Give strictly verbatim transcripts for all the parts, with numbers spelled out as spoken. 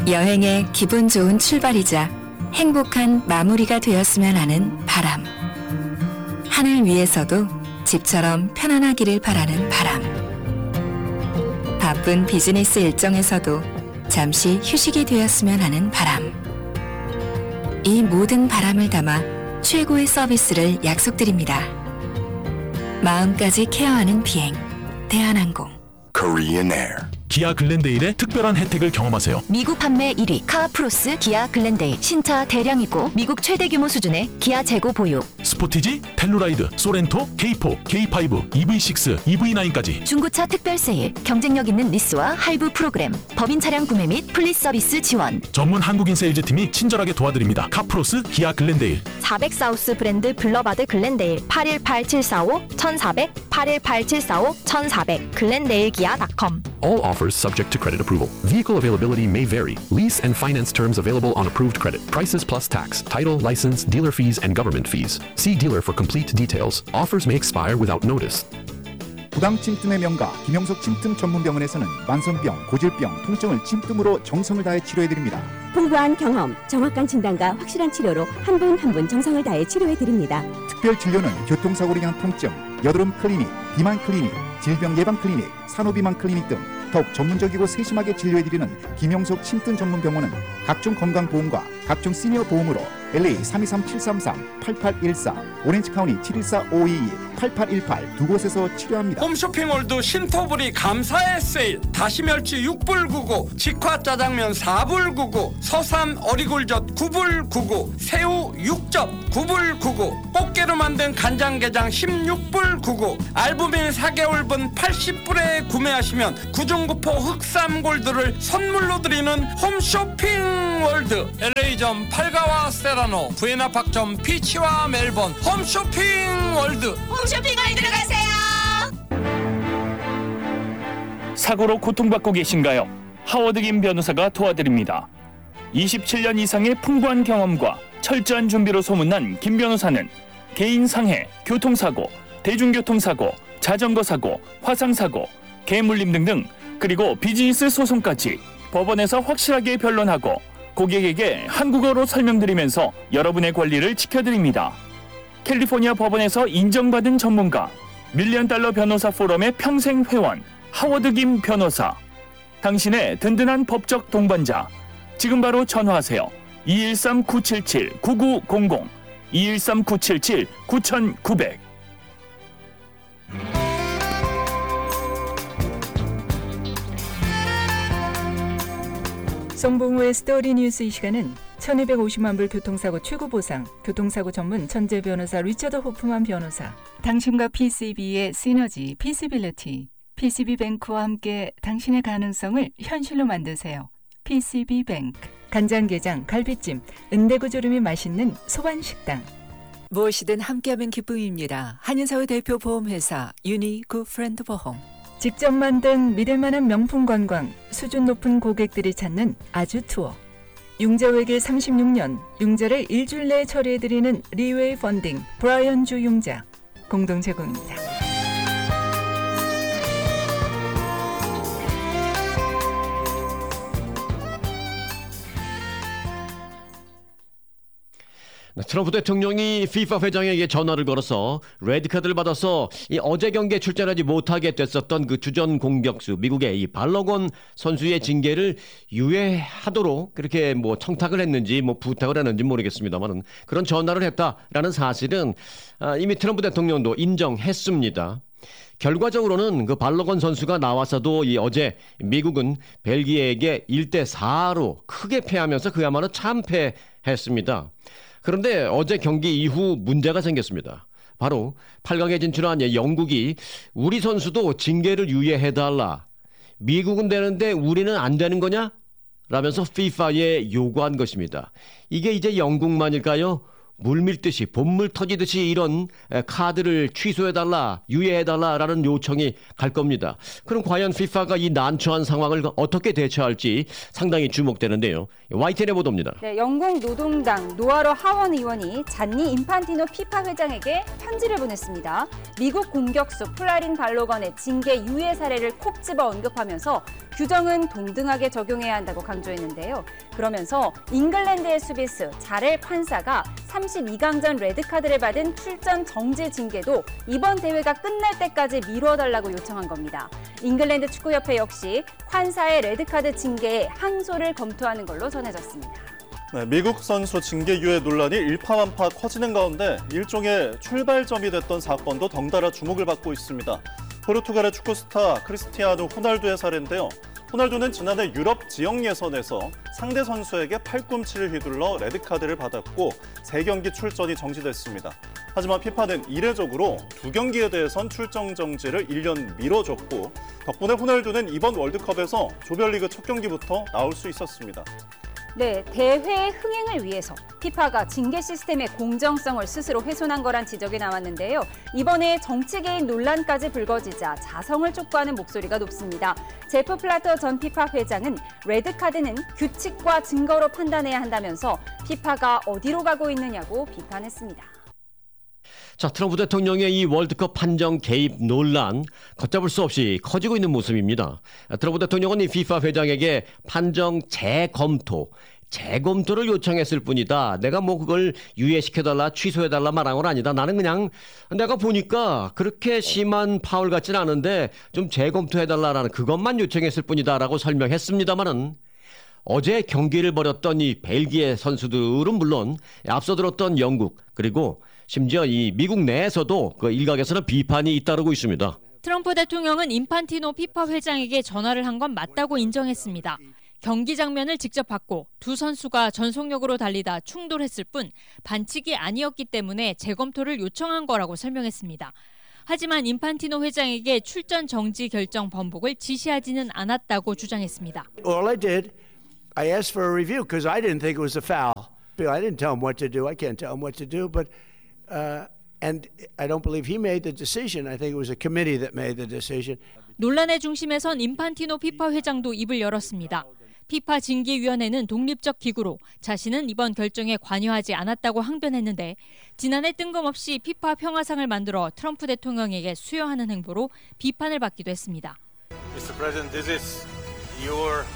여행의 기분 좋은 출발이자 행복한 마무리가 되었으면 하는 바람. 하늘 위에서도 집처럼 편안하기를 바라는 바람. 바쁜 비즈니스 일정에서도 잠시 휴식이 되었으면 하는 바람. 이 모든 바람을 담아 최고의 서비스를 약속드립니다. 마음까지 케어하는 비행, 대한항공. Korean Air. 기아 글렌데일의 특별한 혜택을 경험하세요. 미국 판매 일 위 카프로스 기아 글렌데일. 신차 대량이고 미국 최대 규모 수준의 기아 재고 보유. 스포티지, 텔루라이드, 소렌토, 케이 포, 케이 파이브, 이브이 식스, 이브이 나인까지 중고차 특별 세일, 경쟁력 있는 리스와 할부 프로그램, 법인 차량 구매 및 플리스 서비스 지원. 전문 한국인 세일즈팀이 친절하게 도와드립니다. 카프로스 기아 글렌데일. 사백 사우스 브랜드 블러바드 글렌데일. 팔일팔 칠사오 천사백 팔일팔 칠사오 천사백 글렌데일 기아 닷컴. All offers subject to credit approval. Vehicle availability may vary. Lease and finance terms available on approved credit. Prices plus tax, title, license, dealer fees, and government fees. See dealer for complete details. Offers may expire without notice. 부당 침뜸의 명가 김영석 침뜸 전문병원에서는 만성병, 고질병, 통증을 침뜸으로 정성을 다해 치료해드립니다. 풍부한 경험, 정확한 진단과 확실한 치료로 한 분 한 분 정성을 다해 치료해드립니다. 특별 진료는 교통사고로 인한 통증, 여드름 클리닉, 비만 클리닉, 질병 예방 클리닉, 산후비만 클리닉 등 더욱 전문적이고 세심하게 진료해드리는 김영석 침뜸 전문병원은 각종 건강보험과 각종 시니어 보험으로 엘에이 삼이삼 칠삼삼 팔팔일사, 오렌지카운티 칠일사 오이이 팔팔일팔 두 곳에서 치료합니다. 홈쇼핑몰도 신토불이 감사의 세일. 다시멸치 육 불 구십구, 직화짜장면 사 불 구십구, 서삼 어리굴젓 구 불 구십구, 새우 육 접 구 불 구십구, 꽃게로 만든 간장게장 십육 불 구십구, 알부민 사 개월분 팔십 불에 구매하시면 구중구포 흑삼골드를 선물로 드리는 홈쇼핑 월드. 엘에이점 팔가와 세라노, 부에나팍점 피치와 멜번. 홈쇼핑 월드. 홈쇼핑 월드로 가세요. 사고로 고통받고 계신가요? 하워드 김 변호사가 도와드립니다. 이십칠 년 이상의 풍부한 경험과 철저한 준비로 소문난 김 변호사는 개인 상해, 교통사고, 대중교통사고, 자전거 사고, 화상사고, 개물림 등등, 그리고 비즈니스 소송까지 법원에서 확실하게 변론하고 고객에게 한국어로 설명드리면서 여러분의 권리를 지켜드립니다. 캘리포니아 법원에서 인정받은 전문가, 밀리언 달러 변호사 포럼의 평생 회원, 하워드 김 변호사. 당신의 든든한 법적 동반자. 지금 바로 전화하세요. 이일삼 구칠칠 구구공공, 이일삼 구칠칠 구구공공. 송봉우의 스토리 뉴스. 이 시간은 천이백오십만 불 교통사고 최고보상, 교통사고 전문 천재 변호사 리처드 호프만 변호사, 당신과 피씨비의 시너지, 피시빌리티, 피씨비뱅크와 함께 당신의 가능성을 현실로 만드세요. 피씨비뱅크. 간장게장, 갈비찜, 은대구조림이 맛있는 소반식당. 무엇이든 함께하면 기쁨입니다. 한인사회 대표 보험회사 유니구 프렌드 보험. 직접 만든 믿을만한 명품 관광, 수준 높은 고객들이 찾는 아주 투어. 융자 외길 삼십육 년, 융자를 일주일 내에 처리해드리는 리웨이 펀딩, 브라이언 주 융자. 공동 제공입니다. 트럼프 대통령이 피파 회장에게 전화를 걸어서 레드카드를 받아서 이 어제 경기에 출전하지 못하게 됐었던 그 주전 공격수 미국의 이 발러건 선수의 징계를 유예하도록 그렇게 뭐 청탁을 했는지 뭐 부탁을 했는지 모르겠습니다만 그런 전화를 했다라는 사실은 이미 트럼프 대통령도 인정했습니다. 결과적으로는 그 발러건 선수가 나와서도 이 어제 미국은 벨기에에게 일 대 사로 크게 패하면서 그야말로 참패했습니다. 그런데 어제 경기 이후 문제가 생겼습니다. 바로 팔 강에 진출한 영국이 우리 선수도 징계를 유예해달라. 미국은 되는데 우리는 안 되는 거냐? 라면서 피파에 요구한 것입니다. 이게 이제 영국만일까요? 물밀듯이 본물 터지듯이 이런 카드를 취소해달라, 유예해달라라는 요청이 갈 겁니다. 그럼 과연 피파가 이 난처한 상황을 어떻게 대처할지 상당히 주목되는데요. 와이티엔의 보도입니다. 네, 영국 노동당 노아로 하원 의원이 잔니 인판티노 피파 회장에게 편지를 보냈습니다. 미국 공격수 플라린 발로건의 징계 유예 사례를 콕 집어 언급하면서 규정은 동등하게 적용해야 한다고 강조했는데요. 그러면서 잉글랜드의 수비수 자렐 판사가 삼십이 강전 레드카드를 받은 출전 정지 징계도 이번 대회가 끝날 때까지 미뤄달라고 요청한 겁니다. 잉글랜드 축구협회 역시 판사의 레드카드 징계에 항소를 검토하는 걸로 전해졌습니다. 네, 미국 선수 징계 유예 논란이 일파만파 커지는 가운데 일종의 출발점이 됐던 사건도 덩달아 주목을 받고 있습니다. 포르투갈의 축구 스타 크리스티아누 호날두의 사례인데요. 호날두는 지난해 유럽 지역 예선에서 상대 선수에게 팔꿈치를 휘둘러 레드카드를 받았고 세 경기 출전이 정지됐습니다. 하지만 피파는 이례적으로 두 경기에 대해선 출전 정지를 일 년 미뤄줬고 덕분에 호날두는 이번 월드컵에서 조별리그 첫 경기부터 나올 수 있었습니다. 네, 대회의 흥행을 위해서 피파가 징계 시스템의 공정성을 스스로 훼손한 거란 지적이 나왔는데요. 이번에 정치 개입 논란까지 불거지자 자성을 촉구하는 목소리가 높습니다. 제프 플라터 전 피파 회장은 레드카드는 규칙과 증거로 판단해야 한다면서 피파가 어디로 가고 있느냐고 비판했습니다. 자, 트럼프 대통령의 이 월드컵 판정 개입 논란 걷잡을 수 없이 커지고 있는 모습입니다. 트럼프 대통령은 이 피파 회장에게 판정 재검토, 재검토를 요청했을 뿐이다. 내가 뭐 그걸 유예시켜달라, 취소해달라 말한 건 아니다. 나는 그냥 내가 보니까 그렇게 심한 파울 같진 않은데 좀 재검토해달라라는 그것만 요청했을 뿐이다라고 설명했습니다마는 어제 경기를 벌였던 이 벨기에 선수들은 물론 앞서 들었던 영국 그리고 심지어 이 미국 내에서도 그 일각에서는 비판이 잇따르고 있습니다. 트럼프 대통령은 인판티노 피파 회장에게 전화를 한 건 맞다고 인정했습니다. 경기 장면을 직접 봤고 두 선수가 전속력으로 달리다 충돌했을 뿐 반칙이 아니었기 때문에 재검토를 요청한 거라고 설명했습니다. 하지만 인판티노 회장에게 출전 정지 결정 번복을 지시하지는 않았다고 주장했습니다. All I did, I asked for a review because I didn't think it was a foul. I didn't tell him what to do. I can't tell him what to do, but uh, and I don't believe he made the decision. I think it was a committee that made the decision. 논란의 중심에선 인판티노 피파 회장도 입을 열었습니다. 피파 징계위원회는 독립적 기구로 자신은 이번 결정에 관여하지 않았다고 항변했는데 지난해 뜬금없이 피파 평화상을 만들어 트럼프 대통령에게 수여하는 행보로 비판을 받기도 했습니다. 미스터 President, this is your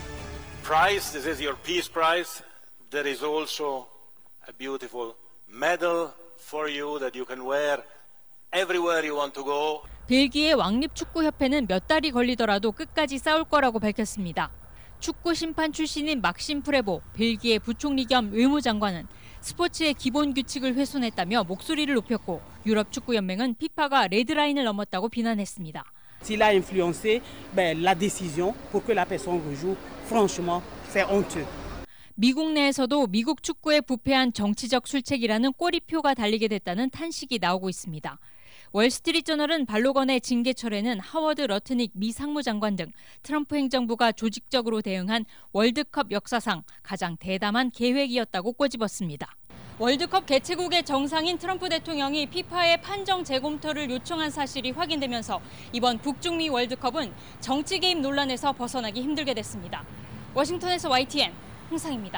prize. This is your peace prize. There is also a beautiful medal for you that you can wear everywhere you want to go. 벨기에 왕립축구협회는 몇 달이 걸리더라도 끝까지 싸울 거라고 밝혔습니다. 축구 심판 출신인 막심 프레보 벨기에 부총리 겸 외무장관은 스포츠의 기본 규칙을 훼손했다며 목소리를 높였고 유럽 축구연맹은 피파가 레드라인을 넘었다고 비난했습니다. S'il a influencé ben, la décision pour que la personne rejoue, franchement, c'est honteux. 미국 내에서도 미국 축구에 부패한 정치적 술책이라는 꼬리표가 달리게 됐다는 탄식이 나오고 있습니다. 월스트리트저널은 발로건의 징계철에는 하워드 러트닉 미 상무장관 등 트럼프 행정부가 조직적으로 대응한 월드컵 역사상 가장 대담한 계획이었다고 꼬집었습니다. 월드컵 개최국의 정상인 트럼프 대통령이 피파의 판정 재검토를 요청한 사실이 확인되면서 이번 북중미 월드컵은 정치 개입 논란에서 벗어나기 힘들게 됐습니다. 워싱턴에서 와이티엔 홍상입니다.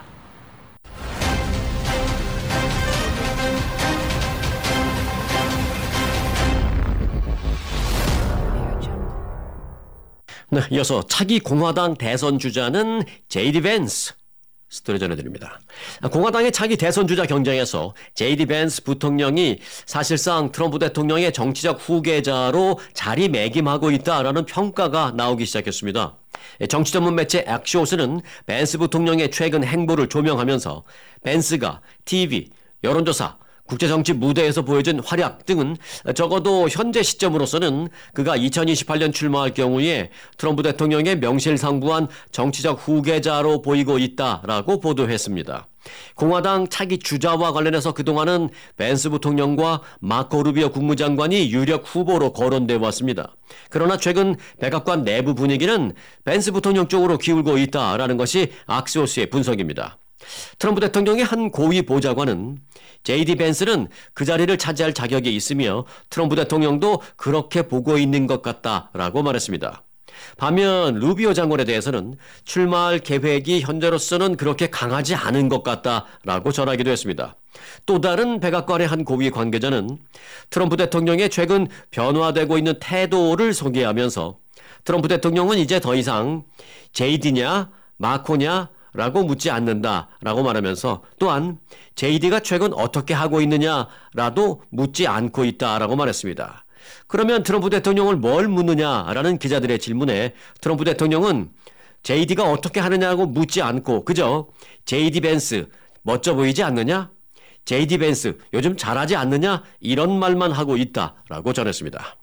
네, 이어서 차기 공화당 대선 주자는 제이디 벤스 스토리 전해드립니다. 공화당의 차기 대선 주자 경쟁에서 제이디 벤스 부통령이 사실상 트럼프 대통령의 정치적 후계자로 자리매김하고 있다라는 평가가 나오기 시작했습니다. 정치 전문 매체 엑시오스는 벤스 부통령의 최근 행보를 조명하면서 벤스가 티비, 여론조사, 국제정치 무대에서 보여준 활약 등은 적어도 현재 시점으로서는 그가 이천이십팔 년 출마할 경우에 트럼프 대통령의 명실상부한 정치적 후계자로 보이고 있다라고 보도했습니다. 공화당 차기 주자와 관련해서 그동안은 벤스 부통령과 마코 루비오 국무장관이 유력 후보로 거론돼 왔습니다. 그러나 최근 백악관 내부 분위기는 벤스 부통령 쪽으로 기울고 있다라는 것이 악시오스의 분석입니다. 트럼프 대통령의 한 고위 보좌관은 제이디 벤스는 그 자리를 차지할 자격이 있으며 트럼프 대통령도 그렇게 보고 있는 것 같다라고 말했습니다. 반면 루비오 장관에 대해서는 출마할 계획이 현재로서는 그렇게 강하지 않은 것 같다라고 전하기도 했습니다. 또 다른 백악관의 한 고위 관계자는 트럼프 대통령의 최근 변화되고 있는 태도를 소개하면서 트럼프 대통령은 이제 더 이상 제이디냐 마코냐 라고 묻지 않는다라고 말하면서 또한 제이디가 최근 어떻게 하고 있느냐라도 묻지 않고 있다라고 말했습니다. 그러면 트럼프 대통령을 뭘 묻느냐라는 기자들의 질문에 트럼프 대통령은 제이디가 어떻게 하느냐고 묻지 않고 그저 제이디 벤스 멋져 보이지 않느냐? 제이디 벤스 요즘 잘하지 않느냐? 이런 말만 하고 있다라고 전했습니다.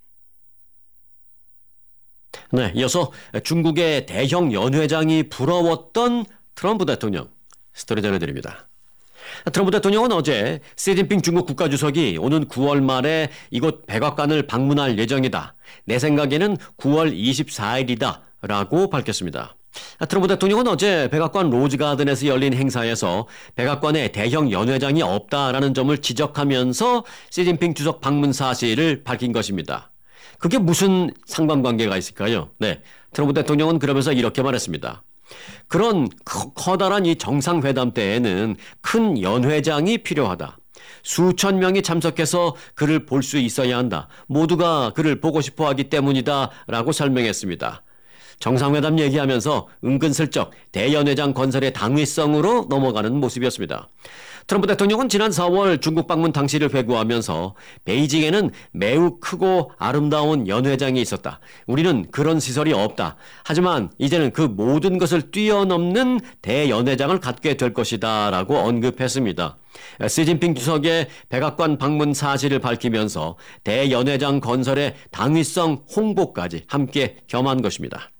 네, 이어서 중국의 대형 연회장이 부러웠던 트럼프 대통령 스토리 전해드립니다. 트럼프 대통령은 어제 시진핑 중국 국가주석이 오는 구월 말에 이곳 백악관을 방문할 예정이다. 내 생각에는 구월 이십사일이다 라고 밝혔습니다. 트럼프 대통령은 어제 백악관 로즈가든에서 열린 행사에서 백악관에 대형 연회장이 없다라는 점을 지적하면서 시진핑 주석 방문 사실을 밝힌 것입니다. 그게 무슨 상관관계가 있을까요? 네, 트럼프 대통령은 그러면서 이렇게 말했습니다. 그런 커다란 이 정상회담 때에는 큰 연회장이 필요하다. 수천 명이 참석해서 그를 볼 수 있어야 한다. 모두가 그를 보고 싶어 하기 때문이다 라고 설명했습니다. 정상회담 얘기하면서 은근슬쩍 대연회장 건설의 당위성으로 넘어가는 모습이었습니다. 트럼프 대통령은 지난 사월 중국 방문 당시를 회고하면서 베이징에는 매우 크고 아름다운 연회장이 있었다. 우리는 그런 시설이 없다. 하지만 이제는 그 모든 것을 뛰어넘는 대연회장을 갖게 될 것이다 라고 언급했습니다. 시진핑 주석의 백악관 방문 사실을 밝히면서 대연회장 건설의 당위성 홍보까지 함께 겸한 것입니다.